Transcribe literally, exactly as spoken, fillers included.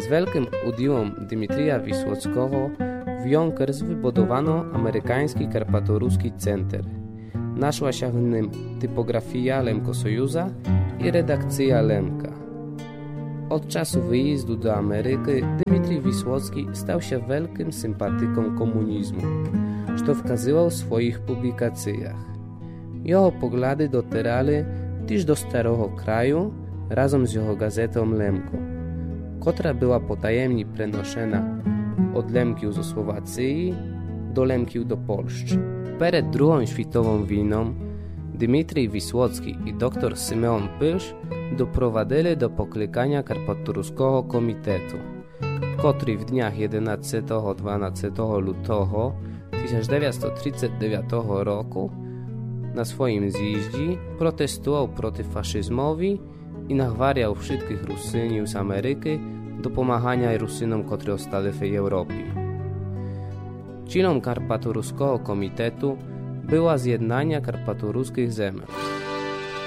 wielkim udziałem Dmytrija Wisłockiego w Yonkers wybudowano amerykański karpatoruski center. Naszła się w nim typografia Lemko-Sojuza i redakcja Lemka. Od czasu wyjazdu do Ameryki Dmytrij Wisłocki stał się wielkim sympatyką komunizmu, co wskazywał w swoich publikacjach. Jego poglądy docierali też do Starego Kraju razem z jego gazetą Lemko, która była potajemnie przenoszona od Lemkiów ze Słowacji do Lemkiów do Polski. Przed drugą światową wojną Dmytrij Wisłocki i dr Symeon Pylsz doprowadzili do poklekania Karpatoruskiego Komitetu, który w dniach jedenastego do dwunastego lutego tysiąc dziewięćset trzydziestego dziewiątego roku na swoim zjeździe protestował przeciw faszyzmowi i nachwariał wszystkich Rusyniów z Ameryki do pomagania Rusynom, którzy ostali w Europie. Celem Karpatoruskiego Komitetu była zjednania karpatoruskich ziem.